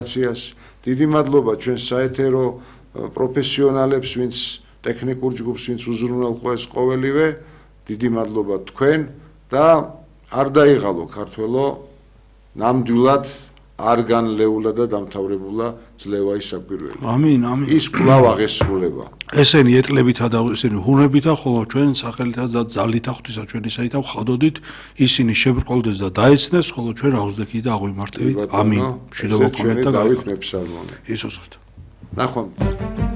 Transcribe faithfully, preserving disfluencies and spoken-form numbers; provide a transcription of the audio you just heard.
დიდი მადლობა ჩვენ საეთერო პროფესიონალებს, ვინც ტექნიკურ ჯგუფს, ვინც უზრუნველყო ეს ყოველივე, დიდი მადლობა თქვენ და არ დაიღალო ქართველო, ნამდვილად არ განლეულა და დამთავრებულა ძლევა ის საკვირველი. ამინ, ამინ. ის კვლავ აღესრულება. ესენი ეტლებითა და ესენი ჰუნებითა, ხოლო ჩვენ სახელითა და ძალითა ღვთისა ჩვენი საითა ვხადოდით, ისინი შებრკოლდეს და დაეცნეს, ხოლო ჩვენ აღზრდები და აღვიმართებით. ამინ. მშვიდობა გქონდეთ და დავით მეფსალმონე. ისოს ღვთო. ნახვამდის.